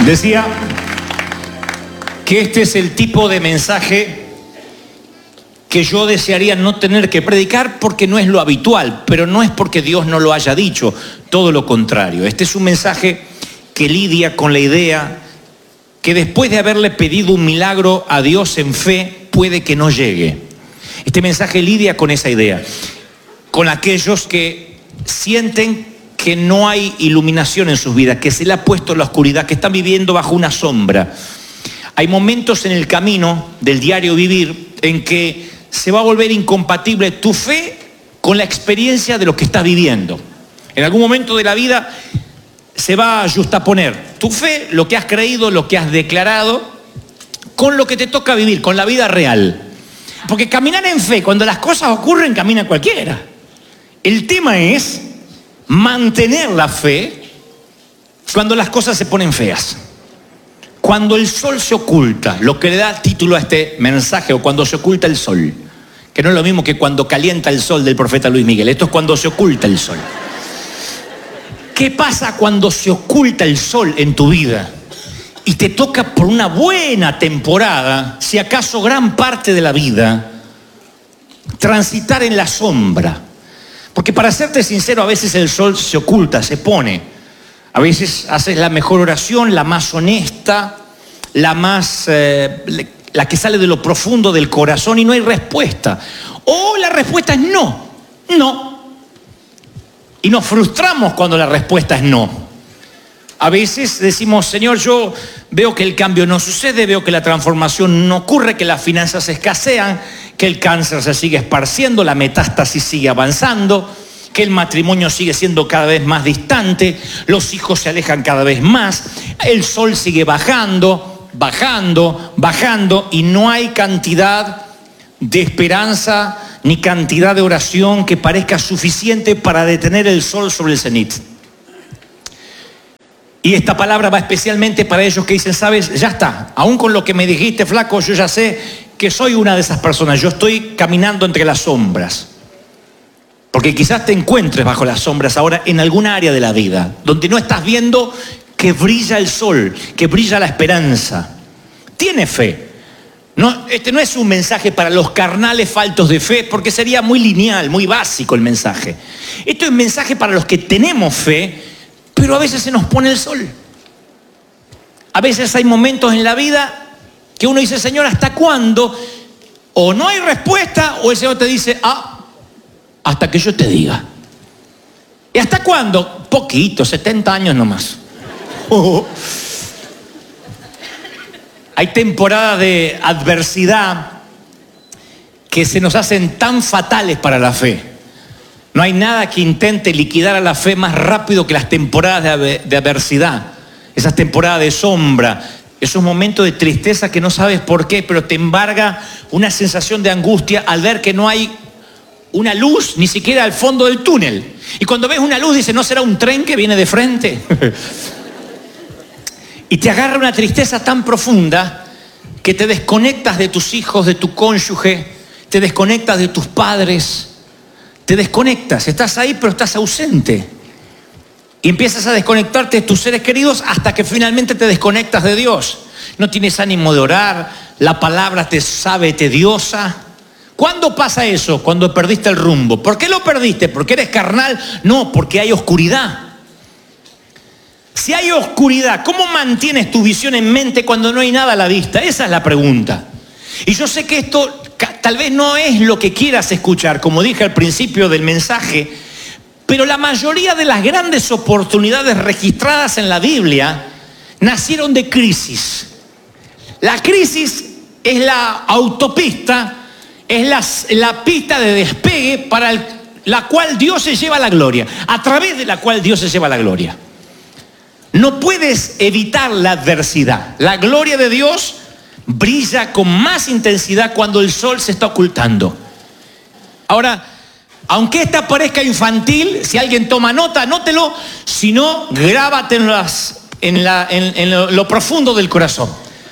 Decía que este es el tipo de mensaje que yo desearía no tener que predicar porque no es lo habitual, pero no es porque Dios no lo haya dicho, todo lo contrario. Este es un mensaje que lidia con la idea que después de haberle pedido un milagro a Dios en fe, puede que no llegue. Este mensaje lidia con esa idea, con aquellos que sienten que no hay iluminación en sus vidas, que se le ha puesto la oscuridad, que están viviendo bajo una sombra. Hay momentos en el camino del diario vivir en que se va a volver incompatible tu fe con la experiencia de lo que estás viviendo. En algún momento de la vida se va a justaponer tu fe, lo que has creído, lo que has declarado, con lo que te toca vivir, con la vida real. Porque caminar en fe, cuando las cosas ocurren, camina cualquiera. El tema es mantener la fe cuando las cosas se ponen feas. Cuando el sol se oculta, lo que le da título a este mensaje, o cuando se oculta el sol, que no es lo mismo que cuando calienta el sol del profeta Luis Miguel, esto es cuando se oculta el sol. ¿Qué pasa cuando se oculta el sol en tu vida y te toca por una buena temporada, si acaso gran parte de la vida, transitar en la sombra? Porque para serte sincero, a veces el sol se oculta, se pone. A veces haces la mejor oración, la más honesta, la que sale de lo profundo del corazón y no hay respuesta. O la respuesta es no, no. Y nos frustramos cuando la respuesta es no. A veces decimos, Señor, yo veo que el cambio no sucede, veo que la transformación no ocurre, que las finanzas escasean, que el cáncer se sigue esparciendo, la metástasis sigue avanzando, que el matrimonio sigue siendo cada vez más distante, los hijos se alejan cada vez más, el sol sigue bajando, bajando, bajando, y no hay cantidad de esperanza ni cantidad de oración que parezca suficiente para detener el sol sobre el cenit. Y esta palabra va especialmente para ellos que dicen, sabes, ya está, aún con lo que me dijiste, flaco, yo ya sé que soy una de esas personas, yo estoy caminando entre las sombras. Porque quizás te encuentres bajo las sombras ahora en alguna área de la vida, donde no estás viendo que brilla el sol, que brilla la esperanza. Tiene fe. No, este no es un mensaje para los carnales faltos de fe, porque sería muy lineal, muy básico el mensaje. Esto es un mensaje para los que tenemos fe, pero a veces se nos pone el sol. A veces hay momentos en la vida que uno dice, Señor, ¿hasta cuándo? O no hay respuesta, o el Señor te dice, hasta que yo te diga. ¿Y hasta cuándo? Poquito, 70 años nomás. Hay temporadas de adversidad que se nos hacen tan fatales para la fe. No hay nada que intente liquidar a la fe más rápido que las temporadas de adversidad. Esas temporadas de sombra, esos momentos de tristeza que no sabes por qué, pero te embarga una sensación de angustia al ver que no hay una luz ni siquiera al fondo del túnel. Y cuando ves una luz dices, ¿no será un tren que viene de frente? Y te agarra una tristeza tan profunda que te desconectas de tus hijos, de tu cónyuge, te desconectas de tus padres, te desconectas, estás ahí pero estás ausente. Y empiezas a desconectarte de tus seres queridos hasta que finalmente te desconectas de Dios. No tienes ánimo de orar, la palabra te sabe tediosa. ¿Cuándo pasa eso? Cuando perdiste el rumbo. ¿Por qué lo perdiste? ¿Porque eres carnal? No, porque hay oscuridad. Si hay oscuridad, ¿cómo mantienes tu visión en mente cuando no hay nada a la vista? Esa es la pregunta. Y yo sé que esto tal vez no es lo que quieras escuchar, como dije al principio del mensaje, pero la mayoría de las grandes oportunidades registradas en la Biblia nacieron de crisis. La crisis es la autopista, es la pista de despegue para la cual Dios se lleva la gloria, a través de la cual Dios se lleva la gloria. No puedes evitar la adversidad. La gloria de Dios brilla con más intensidad cuando el sol se está ocultando. Ahora, aunque esta parezca infantil, si alguien toma nota, anótelo, si no, grábatelo en lo profundo del corazón.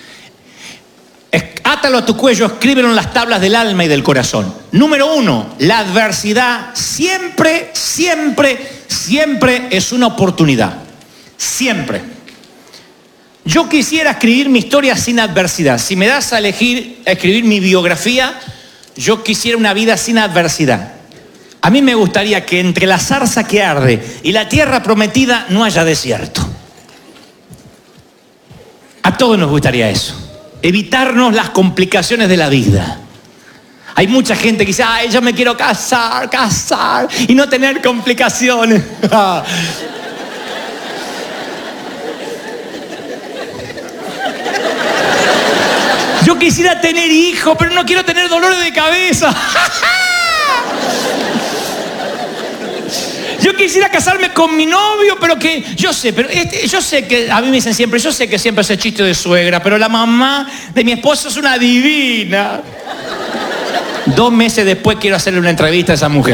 Átalo a tu cuello, escríbelo en las tablas del alma y del corazón. Número 1, la adversidad siempre, siempre, siempre es una oportunidad. Siempre. Yo quisiera escribir mi historia sin adversidad. Si me das a elegir a escribir mi biografía, yo quisiera una vida sin adversidad. A mí me gustaría que entre la zarza que arde y la tierra prometida no haya desierto. A todos nos gustaría eso. Evitarnos las complicaciones de la vida. Hay mucha gente que dice, ay, yo me quiero casar y no tener complicaciones. Yo quisiera tener hijos, pero no quiero tener dolores de cabeza. Yo quisiera casarme con mi novio, pero que yo sé que a mí me dicen siempre, yo sé que siempre hace chiste de suegra, pero la mamá de mi esposo es una divina. 2 meses después quiero hacerle una entrevista a esa mujer.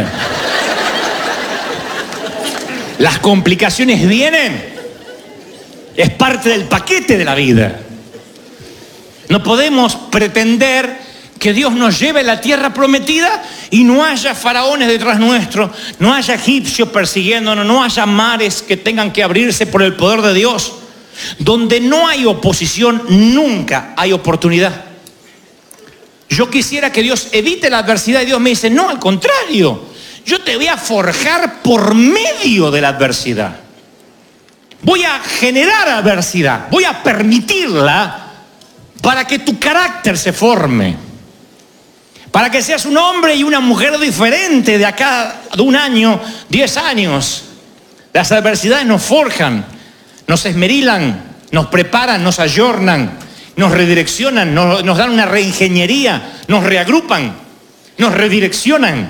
Las complicaciones vienen. Es parte del paquete de la vida. No podemos pretender que Dios nos lleve a la tierra prometida y no haya faraones detrás nuestro, no haya egipcios persiguiéndonos, no haya mares que tengan que abrirse por el poder de Dios. Donde no hay oposición, nunca hay oportunidad. Yo quisiera que Dios evite la adversidad y Dios me dice, no, al contrario, yo te voy a forjar por medio de la adversidad. Voy a generar adversidad, voy a permitirla para que tu carácter se forme. Para que seas un hombre y una mujer diferente de acá de 1 año, 10 años. Las adversidades nos forjan, nos esmerilan, nos preparan, nos ayornan, nos redireccionan, nos dan una reingeniería, nos reagrupan, nos redireccionan.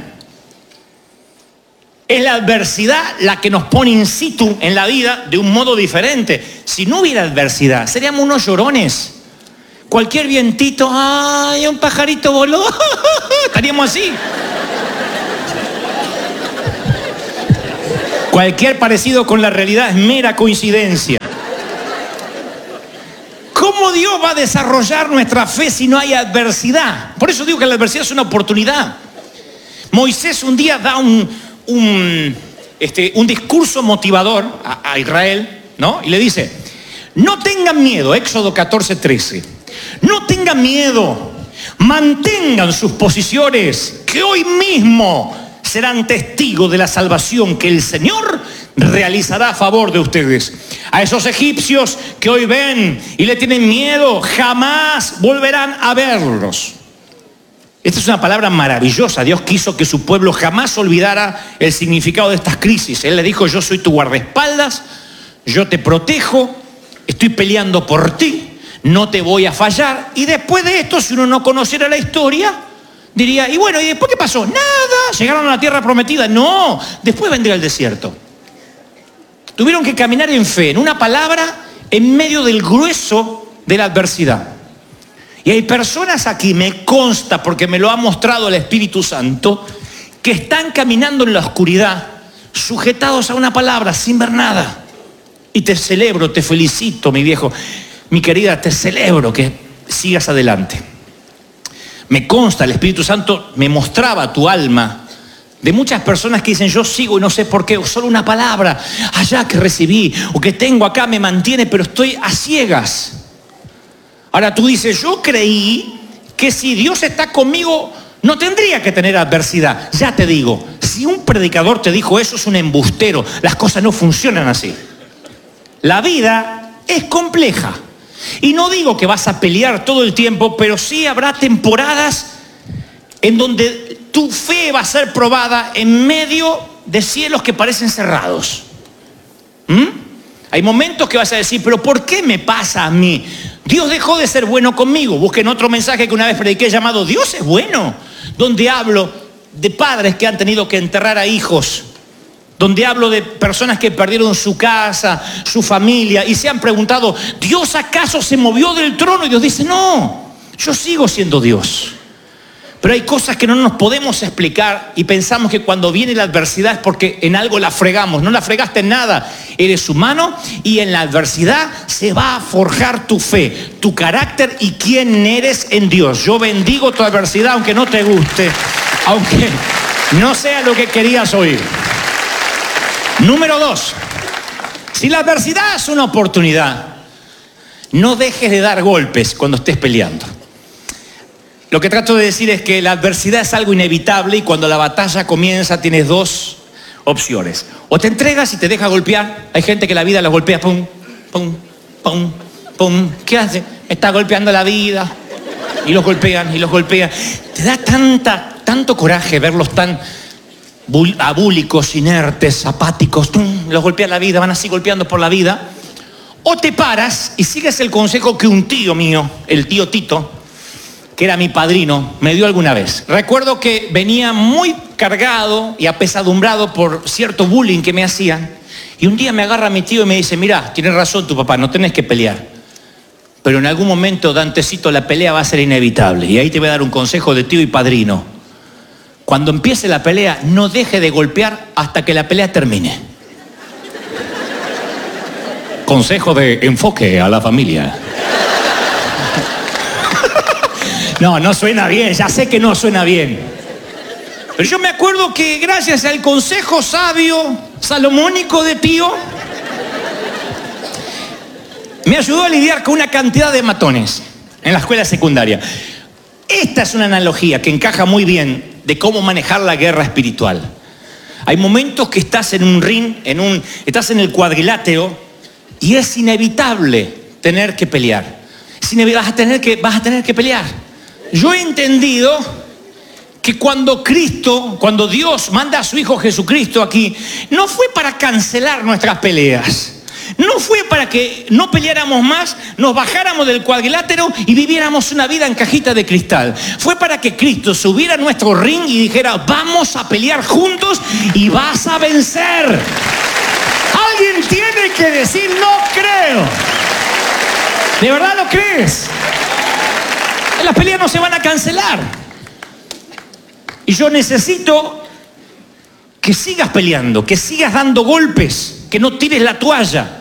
Es la adversidad la que nos pone in situ en la vida de un modo diferente. Si no hubiera adversidad, seríamos unos llorones. Cualquier vientito, ¡ay, un pajarito voló! Estaríamos así. Cualquier parecido con la realidad es mera coincidencia. ¿Cómo Dios va a desarrollar nuestra fe si no hay adversidad? Por eso digo que la adversidad es una oportunidad. Moisés un día da un discurso motivador a Israel, ¿no? Y le dice, no tengan miedo, Éxodo 14:13. No tengan miedo, mantengan sus posiciones, que hoy mismo serán testigos de la salvación que el Señor realizará a favor de ustedes. A esos egipcios que hoy ven y le tienen miedo, jamás volverán a verlos. Esta es una palabra maravillosa. Dios quiso que su pueblo jamás olvidara el significado de estas crisis. Él le dijo, yo soy tu guardaespaldas, yo te protejo, estoy peleando por ti. No te voy a fallar. Y después de esto, si uno no conociera la historia, diría, y bueno, ¿y después qué pasó? Nada, llegaron a la tierra prometida. No, después vendría el desierto. Tuvieron que caminar en fe, en una palabra, en medio del grueso de la adversidad. Y hay personas aquí, me consta, porque me lo ha mostrado el Espíritu Santo, que están caminando en la oscuridad, sujetados a una palabra, sin ver nada. Y te celebro, te felicito, mi viejo. Mi querida, te celebro que sigas adelante. Me consta, el Espíritu Santo me mostraba tu alma de muchas personas que dicen, yo sigo y no sé por qué, o solo una palabra allá que recibí, o que tengo acá me mantiene, pero estoy a ciegas. Ahora tú dices, yo creí que si Dios está conmigo, no tendría que tener adversidad. Ya te digo, si un predicador te dijo eso, es un embustero. Las cosas no funcionan así. La vida es compleja. Y no digo que vas a pelear todo el tiempo, pero sí habrá temporadas en donde tu fe va a ser probada en medio de cielos que parecen cerrados. Hay momentos que vas a decir, pero ¿por qué me pasa a mí? Dios dejó de ser bueno conmigo. Busquen otro mensaje que una vez prediqué llamado Dios es bueno, donde hablo de padres que han tenido que enterrar a hijos, donde hablo de personas que perdieron su casa, su familia, y se han preguntado, ¿Dios acaso se movió del trono? Y Dios dice, no, yo sigo siendo Dios. Pero hay cosas que no nos podemos explicar y pensamos que cuando viene la adversidad es porque en algo la fregamos. No la fregaste en nada. Eres humano y en la adversidad se va a forjar tu fe, tu carácter y quién eres en Dios. Yo bendigo tu adversidad aunque no te guste, aunque no sea lo que querías oír. Número 2, si la adversidad es una oportunidad, No dejes de dar golpes cuando estés peleando. Lo que trato de decir es que la adversidad es algo inevitable y cuando la batalla comienza tienes dos opciones. O te entregas y te dejas golpear. Hay gente que la vida la golpea, pum, pum, pum, pum. ¿Qué hace? Está golpeando la vida. Y los golpean, y los golpean. Te da tanto coraje verlos tan abúlicos, inertes, apáticos. Los golpea la vida, van así golpeando por la vida. O te paras y sigues el consejo que un tío mío, el tío Tito, que era mi padrino, me dio alguna vez. Recuerdo que venía muy cargado y apesadumbrado por cierto bullying que me hacían. Y un día me agarra mi tío y me dice, mirá, tienes razón tu papá, no tenés que pelear. Pero en algún momento, Dantecito, la pelea va a ser inevitable. Y ahí te voy a dar un consejo de tío y padrino. Cuando empiece la pelea, no deje de golpear hasta que la pelea termine. Consejo de enfoque a la familia. No suena bien, ya sé que no suena bien. Pero yo me acuerdo que gracias al consejo sabio, salomónico de tío, me ayudó a lidiar con una cantidad de matones en la escuela secundaria. Esta es una analogía que encaja muy bien de cómo manejar la guerra espiritual. Hay momentos que estás en un ring, estás en el cuadrilátero y es inevitable tener que pelear. Vas a tener que pelear. Yo he entendido que cuando Dios manda a su Hijo Jesucristo aquí, no fue para cancelar nuestras peleas. No fue para que no peleáramos más, nos bajáramos del cuadrilátero y viviéramos una vida en cajita de cristal. Fue para que Cristo subiera a nuestro ring y dijera, vamos a pelear juntos y vas a vencer. Alguien tiene que decir, no creo. ¿De verdad lo crees? Las peleas no se van a cancelar. Y yo necesito que sigas peleando, que sigas dando golpes, que no tires la toalla.